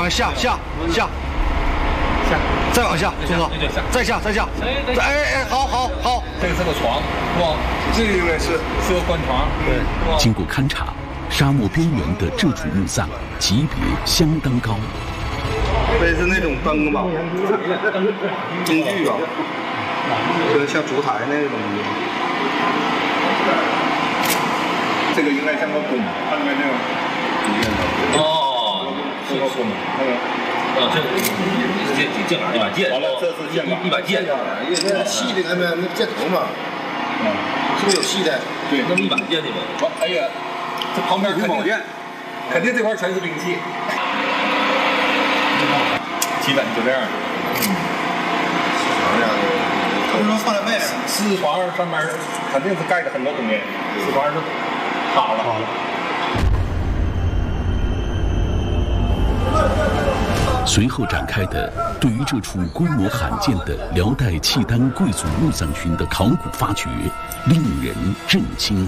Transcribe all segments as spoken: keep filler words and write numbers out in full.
往下下下下，再往下，中头，再下再下，哎哎，好好好， 这个是个床，哇，这应该是是个棺床。对， 经过勘察，沙漠边缘的这处墓葬级别相当高。 这是那种灯吧，灯具吧，就是像烛台那种东西。这个应该像个弓，看没这个？ 哦，是个弓，那个。啊，这这这把一把剑，完了，这是剑一把剑， 因为这细的那边那箭头嘛，嗯，是不是有细的？ 对，那么一把剑的嘛。完，哎呀，这旁边肯定肯定这块全是兵器。基本就这样。 床上，他们说放在外面， 四床上上面肯定是盖着很多东西，四床是塌了。好了。 随后展开的对于这处规模罕见的辽代契丹贵族墓葬群的考古发掘，令人震惊。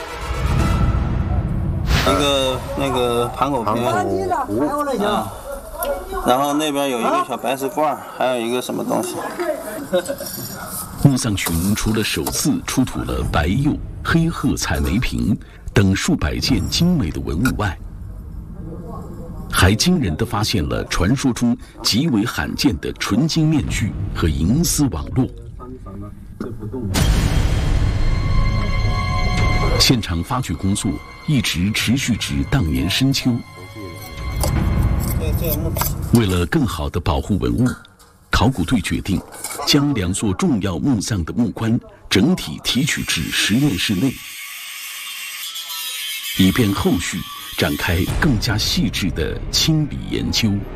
一个那个盘口片，啊，然后那边有一个小白石罐，还有一个什么东西。 墓葬群除了首次出土了白釉、黑褐彩梅瓶等数百件精美的文物外，还惊人地发现了传说中极为罕见的纯金面具和银丝网络。现场发掘工作一直持续至当年深秋。为了更好地保护文物，考古队决定将两座重要墓葬的木棺整体提取至实验室内，以便后续展开更加细致的清理研究。